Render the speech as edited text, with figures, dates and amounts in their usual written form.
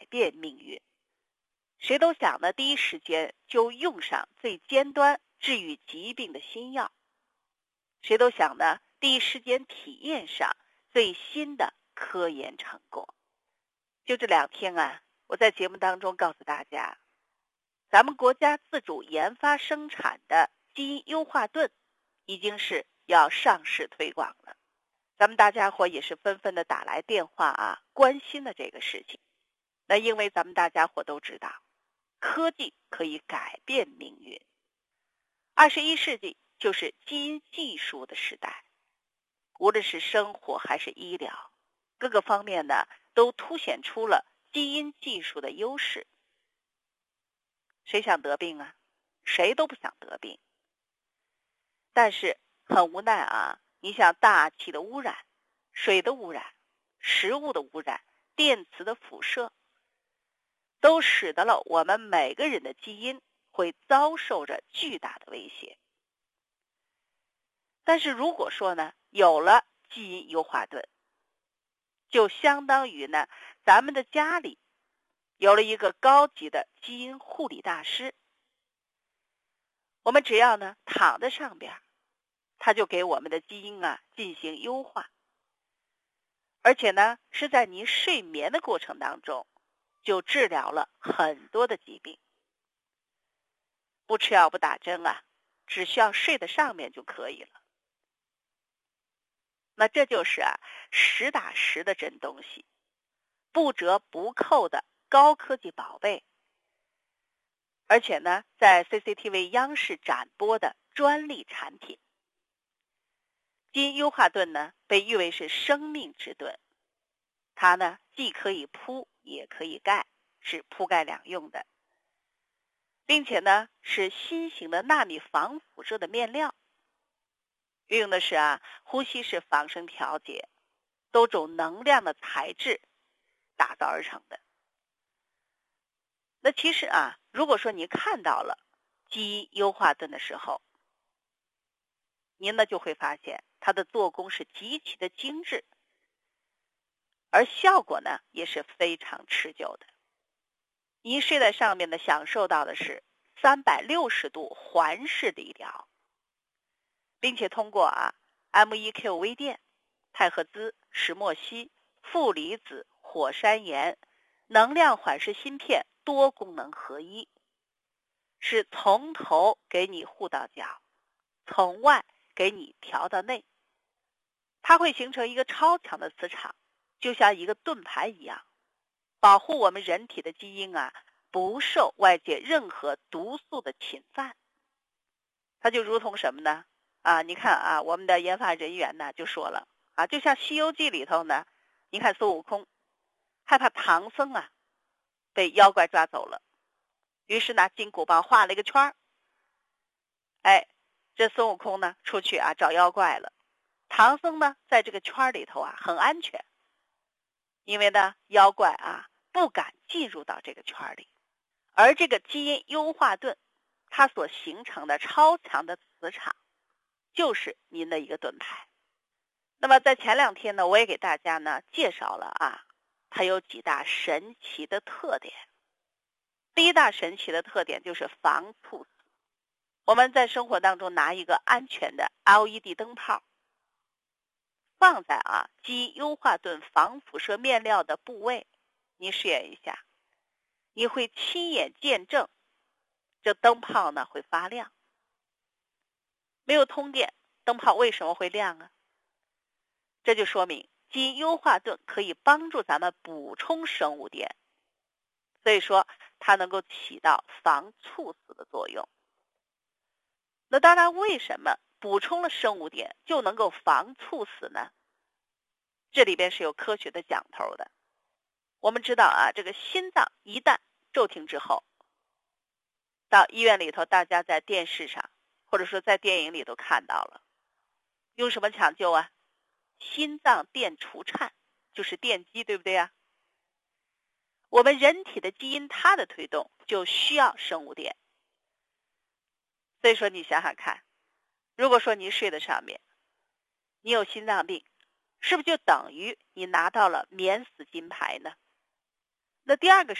变命运。谁都想呢，第一时间就用上最尖端治愈疾病的新药，谁都想呢，第一时间体验上最新的科研成果。就这2天啊，我在节目当中告诉大家，咱们国家自主研发生产的基因优化盾已经是要上市推广了。咱们大家伙也是纷纷的打来电话啊，关心的这个事情。那因为咱们大家伙都知道，科技可以改变命运。21世纪就是基因技术的时代，无论是生活还是医疗，各个方面呢都凸显出了基因技术的优势。谁想得病啊？谁都不想得病。但是很无奈啊，你像大气的污染、水的污染、食物的污染、电磁的辐射，都使得了我们每个人的基因会遭受着巨大的威胁。但是如果说呢，有了基因优化盾，就相当于呢，咱们的家里有了一个高级的基因护理大师。我们只要呢躺在上边，他就给我们的基因啊进行优化，而且呢是在您睡眠的过程当中就治疗了很多的疾病。不吃药不打针啊，只需要睡在上面就可以了。那这就是实打实的真东西，不折不扣的高科技宝贝。而且呢，在 CCTV 央视展播的专利产品。基因优化盾呢，被誉为是生命之盾。它呢，既可以铺也可以盖，是铺盖两用的。并且呢，是新型的纳米防辐射的面料。运用的是呼吸式仿生调节，多种能量的材质打造而成的。那其实如果说你看到了基因优化盾的时候，您呢就会发现它的做工是极其的精致，而效果呢也是非常持久的。您睡在上面呢，享受到的是360度环视理疗，并且通过MEQ 微电、钛合资、石墨烯、负离子、火山岩、能量缓释芯片多功能合一，是从头给你护到脚，从外给你调到内。它会形成一个超强的磁场，就像一个盾牌一样，保护我们人体的基因不受外界任何毒素的侵犯。它就如同什么呢？你看我们的研发人员呢就说了就像《西游记》里头呢，你看孙悟空害怕唐僧被妖怪抓走了，于是拿金箍棒画了一个圈儿。这孙悟空呢出去找妖怪了，唐僧呢在这个圈里头很安全，因为呢妖怪不敢进入到这个圈里。而这个基因优化盾它所形成的超强的磁场就是您的一个盾牌。那么在前2天呢，我也给大家呢介绍了它有几大神奇的特点。第一大神奇的特点就是防猝死。我们在生活当中拿一个安全的 LED 灯泡，放在基因优化盾防辐射面料的部位，你试验一下，你会亲眼见证这灯泡呢会发亮。没有通电，灯泡为什么会亮？这就说明基因优化盾可以帮助咱们补充生物电，所以说它能够起到防猝死的作用。那当然，为什么补充了生物电就能够防猝死呢？这里边是有科学的讲头的。我们知道这个心脏一旦骤停之后，到医院里头，大家在电视上或者说在电影里都看到了，用什么抢救心脏电除颤，就是电击，对不对我们人体的基因它的推动就需要生物电。所以说你想想看，如果说你睡在上面，你有心脏病，是不是就等于你拿到了免死金牌呢？那第二个